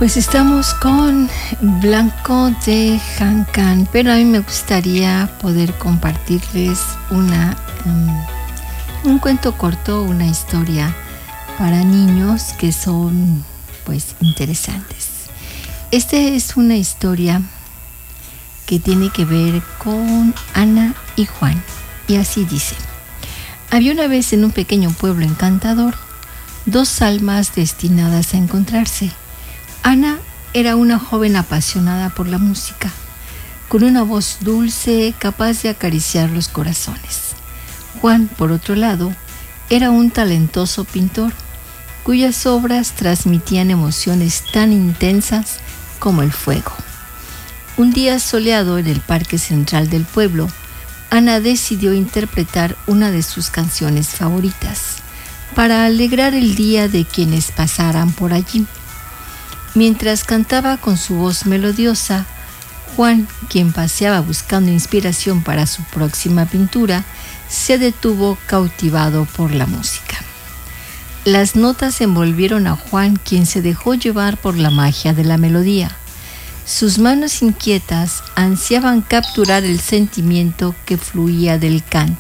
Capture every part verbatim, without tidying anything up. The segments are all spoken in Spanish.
Pues estamos con Blanco de Jancán, pero a mí me gustaría poder compartirles una, um, un cuento corto, una historia para niños que son pues interesantes. Esta es una historia que tiene que ver con Ana y Juan, y así dice: había una vez en un pequeño pueblo encantador dos almas destinadas a encontrarse. Ana era una joven apasionada por la música, con una voz dulce capaz de acariciar los corazones. Juan, por otro lado, era un talentoso pintor, cuyas obras transmitían emociones tan intensas como el fuego. Un día soleado en el parque central del pueblo, Ana decidió interpretar una de sus canciones favoritas para alegrar el día de quienes pasaran por allí. Mientras cantaba con su voz melodiosa, Juan, quien paseaba buscando inspiración para su próxima pintura, se detuvo cautivado por la música. Las notas envolvieron a Juan, quien se dejó llevar por la magia de la melodía. Sus manos inquietas ansiaban capturar el sentimiento que fluía del canto.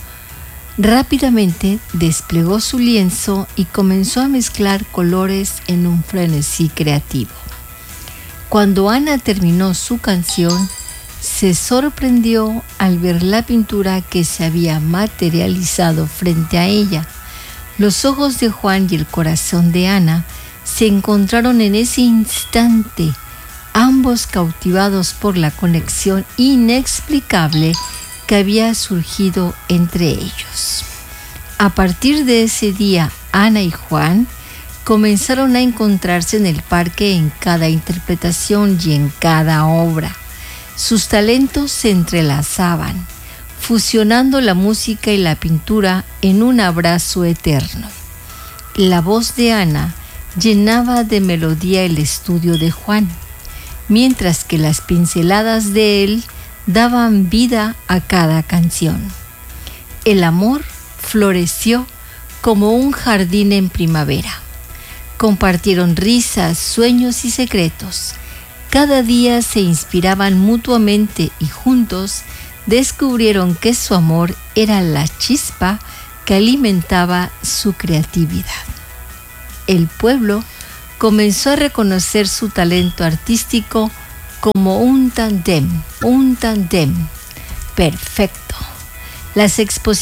Rápidamente desplegó su lienzo y comenzó a mezclar colores en un frenesí creativo. Cuando Ana terminó su canción, se sorprendió al ver la pintura que se había materializado frente a ella. Los ojos de Juan y el corazón de Ana se encontraron en ese instante, ambos cautivados por la conexión inexplicable que había surgido entre ellos. A partir de ese día, Ana y Juan comenzaron a encontrarse en el parque en cada interpretación y en cada obra. Sus talentos se entrelazaban, fusionando la música y la pintura en un abrazo eterno. La voz de Ana llenaba de melodía el estudio de Juan, mientras que las pinceladas de él daban vida a cada canción. El amor floreció como un jardín en primavera. Compartieron risas, sueños y secretos. Cada día se inspiraban mutuamente y juntos descubrieron que su amor era la chispa que alimentaba su creatividad. El pueblo comenzó a reconocer su talento artístico como un tándem, un tándem perfecto. Las exposiciones